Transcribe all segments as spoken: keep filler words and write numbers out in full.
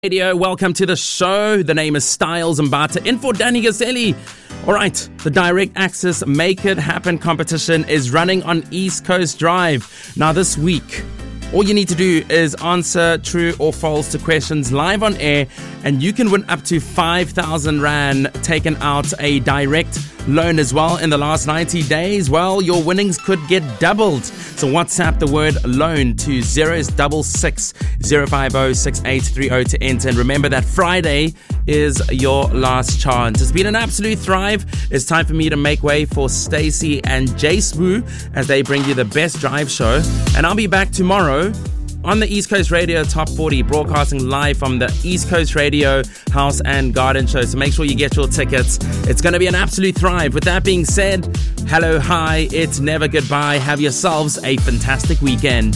Radio, welcome to the show. The name is Styles Mbata, in for Danny Gazelli. All right, the Direct Access Make It Happen competition is running on East Coast Drive. Now this week, all you need to do is answer true or false to questions live on air, and you can win up to five thousand rand taken out a direct loan as well in the last ninety days. Well, your winnings could get doubled. So WhatsApp the word loan to zero six six zero five zero six eight three zero to enter. And remember that Friday is your last chance. It's been an absolute thrive. It's time for me to make way for Stacey and Jace Wu as they bring you the best drive show. And I'll be back tomorrow on the East Coast Radio Top forty, broadcasting live from the East Coast Radio House and Garden Show. So make sure you get your tickets. It's going to be an absolute thrive. With that being said, hello, hi, it's never goodbye. Have yourselves a fantastic weekend.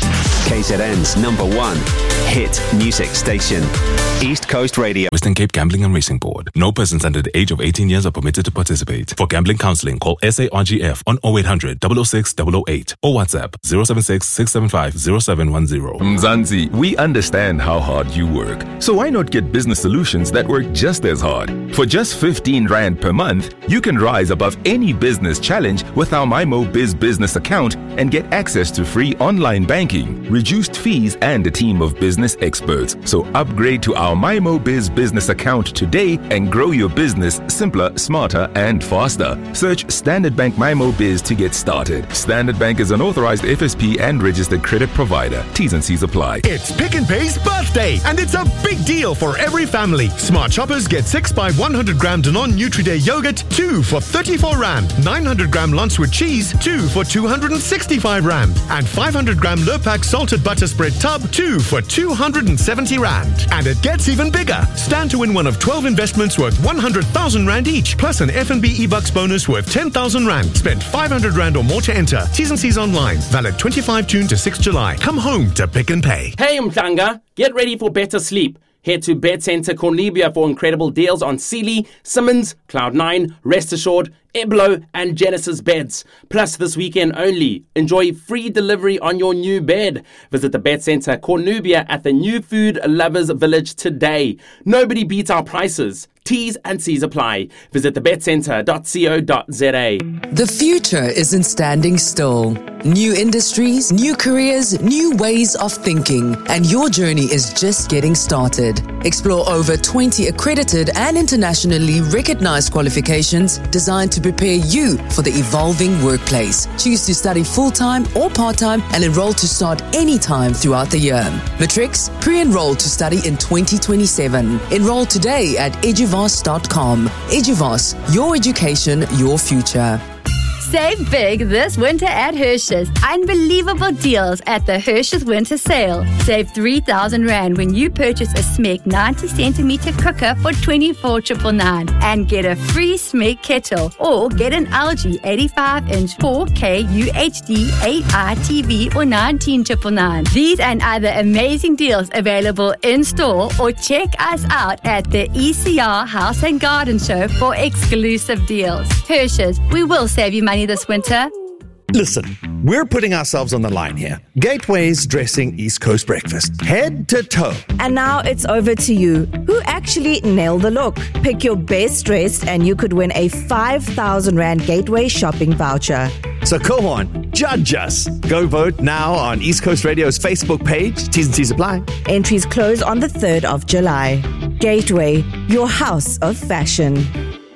K Z N's number one hit music station, East Coast Radio. Western Cape Gambling and Racing Board. No persons under the age of eighteen years are permitted to participate. For gambling counseling, call S A R G F on oh eight hundred, double oh six, double oh eight or WhatsApp zero seven six six seven five zero seven one zero. Mzansi, we understand how hard you work. So why not get business solutions that work just as hard? For just fifteen rand per month, you can rise above any business challenge with our MyMo Biz business account and get access to free online banking, reduced fees, and a team of business experts. So upgrade to our MyMo Biz business account today and grow your business simpler, smarter, and faster. Search Standard Bank MyMo Biz to get started. Standard Bank is an authorized F S P and registered credit provider. T's and C's apply. It's Pick n Pay's birthday, and it's a big deal for every family. Smart shoppers get six by one hundred gram Danone Nutri-Day yogurt, two for thirty-four rand. nine hundred gram lunch with cheese, two for two hundred sixty-five rand. And five hundred gram Lurpak salted butter spread tub, two for two hundred seventy rand. And it gets even bigger. Stand to win one of twelve investments worth one hundred thousand rand each, plus an F N B e-bucks bonus worth ten thousand rand. Spend five hundred rand or more to enter. T's and C's online. Valid twenty-fifth June to sixth July. Come home to Pick n Pay. Hey Mhlanga, get ready for better sleep. Head to Bed Centre Cornubia for incredible deals on Sealy, Simmons, Cloud nine, Rest Assured, Eblo, and Genesis beds. Plus, this weekend only, enjoy free delivery on your new bed. Visit the Bed Centre Cornubia at the New Food Lovers Village today. Nobody beats our prices. T's and C's apply. Visit the bed centre dot co dot z a. The future isn't standing still. New industries, new careers, new ways of thinking, and your journey is just getting started. Explore over twenty accredited and internationally recognized qualifications designed to prepare you for the evolving workplace. Choose to study full-time or part-time and enroll to start anytime throughout the year. Matrix, pre-enroll to study in twenty twenty-seven. Enroll today at eduvas dot com. Eduvas, your education, your future. Save big this winter at Hershey's. Unbelievable deals at the Hershey's Winter Sale. Save three thousand rand when you purchase a Smeg ninety centimeter cooker for twenty-four thousand nine hundred and get a free Smeg kettle, or get an L G eighty-five inch four K U H D A I T V for nineteen thousand nine hundred. These and other amazing deals available in store, or check us out at the E C R House and Garden Show for exclusive deals. Hershey's, we will save you money this winter. Listen, we're putting ourselves on the line here. Gateway's dressing East Coast breakfast, head to toe. And now it's over to you. Who actually nailed the look? Pick your best dressed and you could win a five thousand rand Gateway shopping voucher. So go on, judge us. Go vote now on East Coast Radio's Facebook page. T's and C's apply. Entries close on the third of July. Gateway, your house of fashion.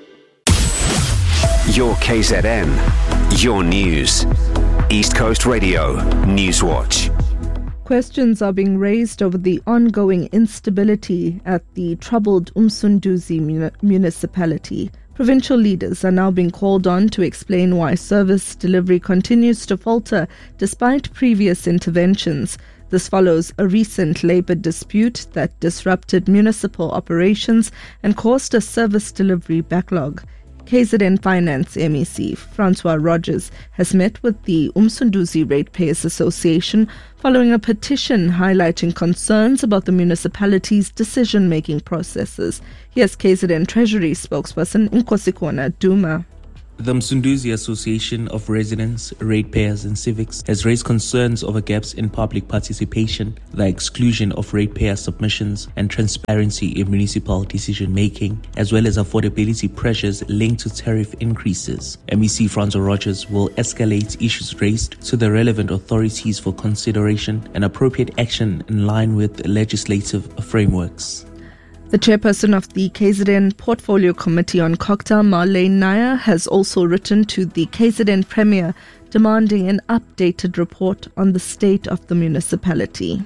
Your K Z N, your news. East Coast Radio Newswatch. Questions are being raised over the ongoing instability at the troubled Umsunduzi mun- municipality. Provincial leaders are now being called on to explain why service delivery continues to falter despite previous interventions. This follows a recent labour dispute that disrupted municipal operations and caused a service delivery backlog. K Z N Finance M E C Francois Rogers has met with the Umsunduzi Ratepayers Association following a petition highlighting concerns about the municipality's decision-making processes. Here's K Z N Treasury spokesperson Nkosikona Duma. The Msunduzi Association of Residents, Ratepayers and Civics has raised concerns over gaps in public participation, the exclusion of ratepayer submissions and transparency in municipal decision-making, as well as affordability pressures linked to tariff increases. M E C Franzo Rogers will escalate issues raised to the relevant authorities for consideration and appropriate action in line with legislative frameworks. The chairperson of the K Z N Portfolio Committee on COGTA, Marlene Nair, has also written to the K Z N Premier demanding an updated report on the state of the municipality.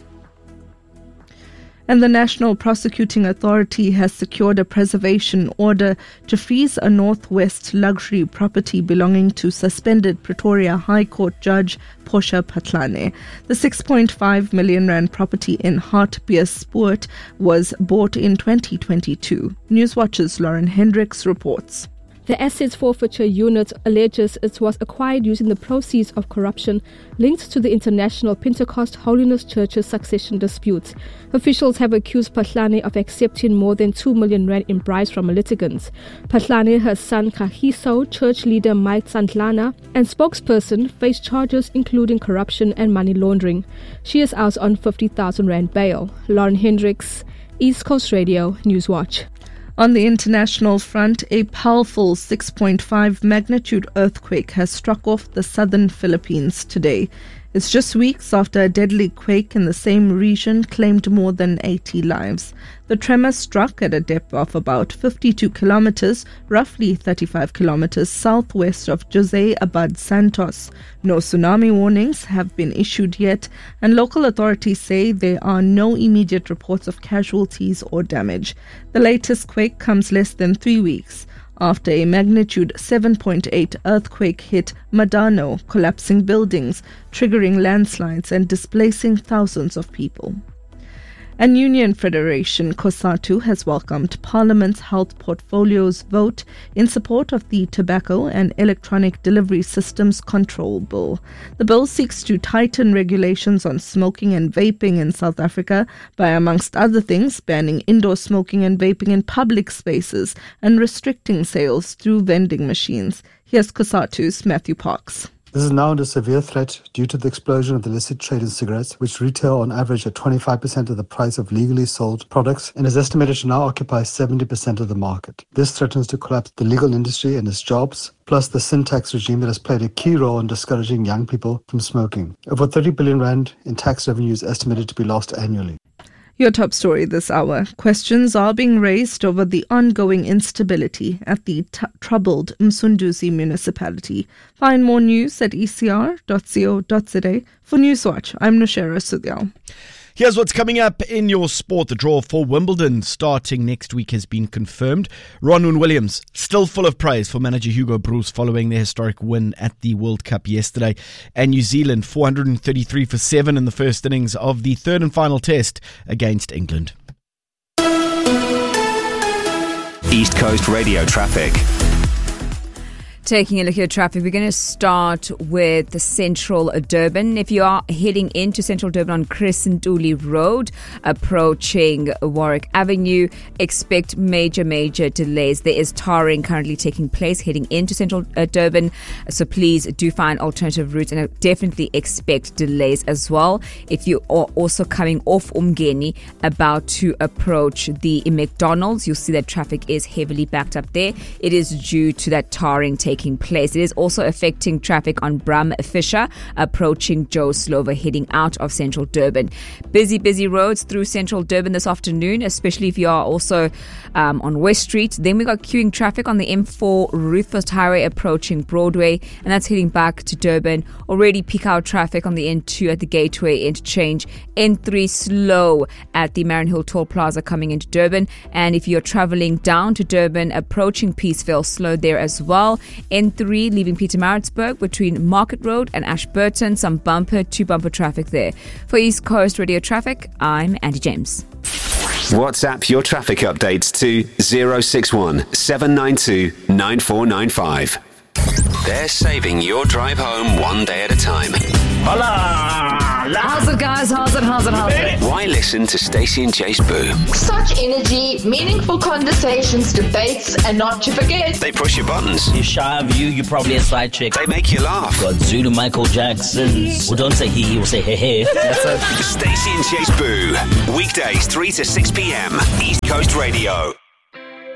And the National Prosecuting Authority has secured a preservation order to freeze a northwest luxury property belonging to suspended Pretoria High Court Judge Portia Patlane. The six point five million rand property in Hartbeespoort was bought in twenty twenty-two. Newswatch's Lauren Hendricks reports. The assets forfeiture unit alleges it was acquired using the proceeds of corruption linked to the International Pentecost Holiness Church's succession disputes. Officials have accused Patlane of accepting more than two million rand in bribes from litigants. Patlane, her son Kagiso, church leader Mike Santlana, and spokesperson face charges including corruption and money laundering. She is out on fifty thousand rand bail. Lauren Hendricks, East Coast Radio, Newswatch. On the international front, a powerful six point five magnitude earthquake has struck off the southern Philippines today. It's just weeks after a deadly quake in the same region claimed more than eighty lives. The tremor struck at a depth of about fifty-two kilometers, roughly thirty-five kilometers southwest of Jose Abad Santos. No tsunami warnings have been issued yet, and local authorities say there are no immediate reports of casualties or damage. The latest quake comes less than three weeks after a magnitude seven point eight earthquake hit Madano, collapsing buildings, triggering landslides and displacing thousands of people. And Union Federation COSATU has welcomed Parliament's Health Portfolio's vote in support of the Tobacco and Electronic Delivery Systems Control Bill. The bill seeks to tighten regulations on smoking and vaping in South Africa by, amongst other things, banning indoor smoking and vaping in public spaces and restricting sales through vending machines. Here's COSATU's Matthew Parks. This is now under severe threat due to the explosion of the illicit trade in cigarettes, which retail on average at twenty-five percent of the price of legally sold products and is estimated to now occupy seventy percent of the market. This threatens to collapse the legal industry and its jobs, plus the sin tax regime that has played a key role in discouraging young people from smoking. Over thirty billion rand in tax revenue is estimated to be lost annually. Your top story this hour. Questions are being raised over the ongoing instability at the t- troubled Msunduzi municipality. Find more news at e c r dot co dot z a. For Newswatch, I'm Nushera Sudyal. Here's what's coming up in your sport. The draw for Wimbledon starting next week has been confirmed. Ronwen Williams still full of praise for manager Hugo Broos following their historic win at the World Cup yesterday. And New Zealand four hundred thirty-three for seven in the first innings of the third and final test against England. East Coast Radio traffic. Taking a look at traffic, we're going to start with the Central Durban. If you are heading into Central Durban on Crescent Uli Road, approaching Warwick Avenue, expect major, major delays. There is tarring currently taking place heading into Central uh, Durban, so please do find alternative routes and definitely expect delays as well. If you are also coming off Umgeni, about to approach the McDonald's, you'll see that traffic is heavily backed up there. It is due to that tarring taking Taking place. It is also affecting traffic on Bram Fisher, approaching Joe Slover, heading out of Central Durban. Busy, busy roads through Central Durban this afternoon, especially if you are also um, on West Street. Then we got queuing traffic on the M four Rutherford Highway approaching Broadway, and that's heading back to Durban. Already peak hour traffic on the N two at the Gateway Interchange. N three slow at the Marion Hill Toll Plaza coming into Durban. And if you're traveling down to Durban, approaching Peaceville, slow there as well. N three leaving Pietermaritzburg between Market Road and Ashburton, some bumper to bumper traffic there. For East Coast Radio Traffic, I'm Andy James. WhatsApp your traffic updates to zero six one seven nine two nine four nine five. They're saving your drive home one day at a time. Hola! How's it, guys? How's it? How's it? How's it? Why listen to Stacey and Jace Boo? Such energy, meaningful conversations, debates, and not to forget, They push your buttons. You're shy of you, you're probably a side chick. They make you laugh. Got Zulu Michael Jackson. Well, don't say he, we'll say hey hey. That's it. Stacey and Jace Boo. Weekdays three to six p.m. East Coast Radio.